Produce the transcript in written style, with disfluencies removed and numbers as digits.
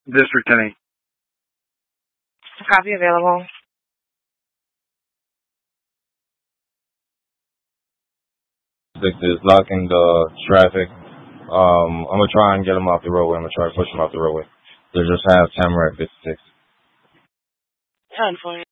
District 10. Copy available. Is blocking the traffic. I'm gonna try and get him off the roadway. I'm gonna try to push him off the roadway. They just have camera at 56. 10 for you.